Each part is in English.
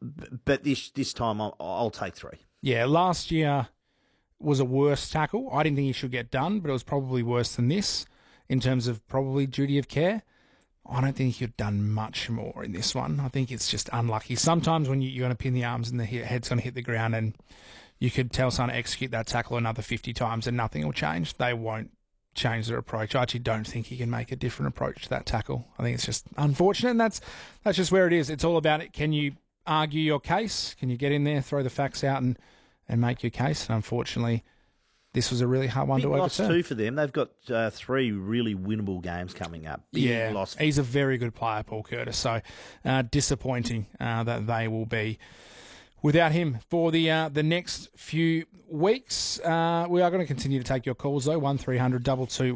But this time I'll take 3. Yeah, last year was a worse tackle. I didn't think he should get done, but it was probably worse than this in terms of probably duty of care. I don't think he'd done much more in this one. I think it's just unlucky. Sometimes when you're going to pin the arms and the head's going to hit the ground, and you could tell someone to execute that tackle another 50 times and nothing will change. They won't change their approach. I actually don't think he can make a different approach to that tackle. I think it's just unfortunate, and that's just where it is. It's all about it. Can you argue your case? Can you get in there, throw the facts out, and make your case? And unfortunately, this was a really hard one to overturn. Loss 2 for them. They've got 3 really winnable games coming up. Big loss. He's a very good player, Paul Curtis. So disappointing that they will be without him for the next few weeks. We are going to continue to take your calls, though. 1300 22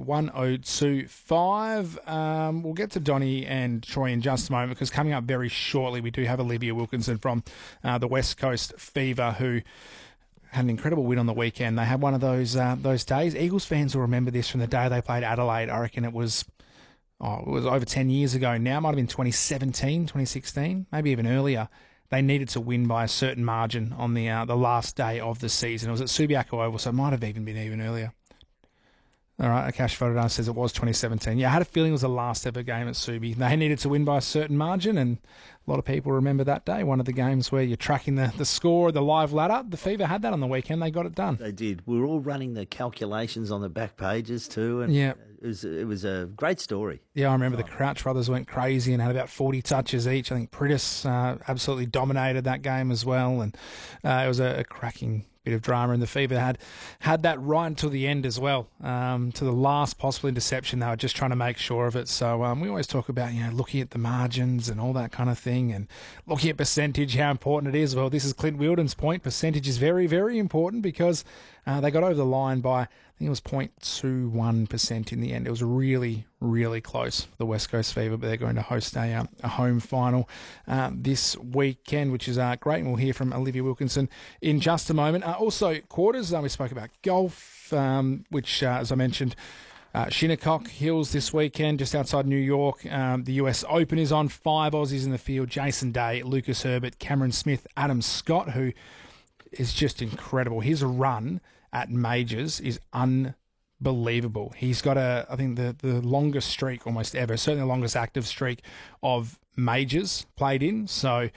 1025. We'll get to Donny and Troy in just a moment, because coming up very shortly, we do have Olivia Wilkinson from the West Coast Fever, who had an incredible win on the weekend. They had one of those days. Eagles fans will remember this from the day they played Adelaide. I reckon it was over 10 years ago now. It might have been 2017, 2016, maybe even earlier. They needed to win by a certain margin on the last day of the season. It was at Subiaco Oval, so it might have been even earlier. All right, Akash Fodor says it was 2017. Yeah, I had a feeling it was the last ever game at Subi. They needed to win by a certain margin, and a lot of people remember that day, one of the games where you're tracking the score, the live ladder. The Fever had that on the weekend. They got it done. They did. We were all running the calculations on the back pages too, and it was a great story. Yeah, I remember the Crouch brothers went crazy and had about 40 touches each. I think Pritis absolutely dominated that game as well, and it was a cracking bit of drama, and the Fever had that right until the end as well, to the last possible interception. They were just trying to make sure of it. So we always talk about looking at the margins and all that kind of thing, and looking at percentage, how important it is. Well, this is Clint Wilden's point. Percentage is very, very important, because they got over the line by, I think it was 0.21% in the end. It was really, really close for the West Coast Fever, but they're going to host a home final this weekend, which is great, and we'll hear from Olivia Wilkinson in just a moment. Also, quarters, we spoke about golf, which, as I mentioned, Shinnecock Hills this weekend, just outside New York. The US Open is on. 5 Aussies in the field: Jason Day, Lucas Herbert, Cameron Smith, Adam Scott, who is just incredible. His run at majors is unbelievable. He's got I think the longest streak almost ever, certainly the longest active streak of majors played in. So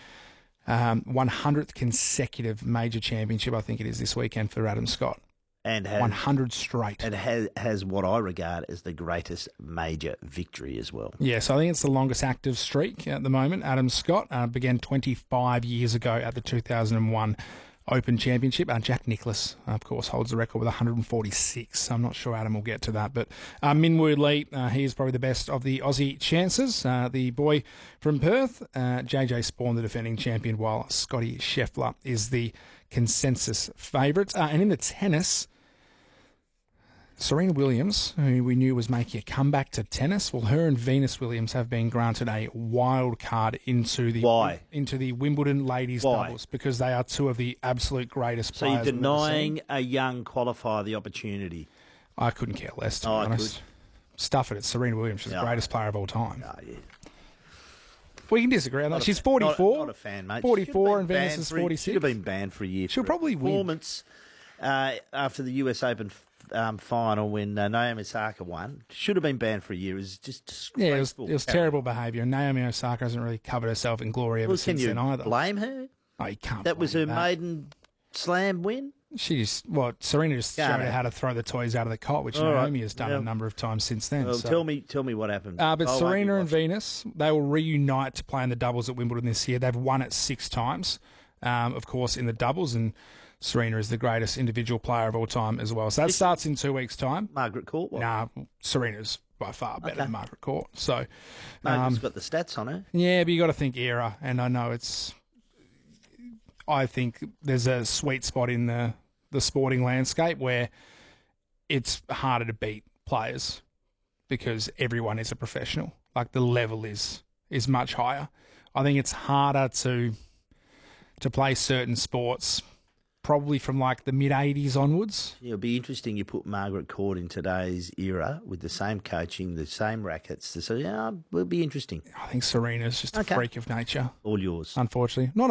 100th consecutive major championship, I think it is this weekend for Adam Scott. And has 100 straight. And has what I regard as the greatest major victory as well. Yeah, so I think it's the longest active streak at the moment. Adam Scott began 25 years ago at the 2001 Open Championship. Jack Nicklaus, of course, holds the record with 146. I'm not sure Adam will get to that. But Minwoo Lee, he is probably the best of the Aussie chances. The boy from Perth, JJ Spawn, the defending champion, while Scotty Scheffler is the consensus favourite. And in the tennis, Serena Williams, who we knew was making a comeback to tennis, well, her and Venus Williams have been granted a wild card into the Wimbledon ladies doubles, because they are 2 of the absolute greatest players. So you're denying a young qualifier the opportunity? I couldn't care less, to be honest. Stuff it. It's Serena Williams. She's the greatest player of all time. Oh, yeah. We can disagree on that. She's 44. Not a fan, mate. 44 and Venus is 46. Should have been banned for a year. She'll probably win. Performance after the US Open final when Naomi Osaka won. Should have been banned for a year. It was just disgraceful. Yeah, it was terrible behaviour. Naomi Osaka hasn't really covered herself in glory ever since then either. Blame her? Oh, you can't. That was her maiden slam win? Serena just showed her how to throw the toys out of the cot, which Naomi has done a number of times since then. Well, tell me what happened. But Serena and Venus, they will reunite to play in the doubles at Wimbledon this year. They've won it 6 times, of course, in the doubles, and Serena is the greatest individual player of all time as well. So that starts in 2 weeks' time. Margaret Court? Nah, Serena's by far better than Margaret Court. So Margaret's got the stats on her. Yeah, but you got to think era, and I know I think there's a sweet spot in the sporting landscape where it's harder to beat players because everyone is a professional. Like, the level is much higher. I think it's harder to play certain sports probably from like the mid-'80s onwards. Yeah, it'll be interesting. You put Margaret Court in today's era with the same coaching, the same rackets. So, yeah, it'll be interesting. I think Serena's just a freak of nature. All yours. Unfortunately. Not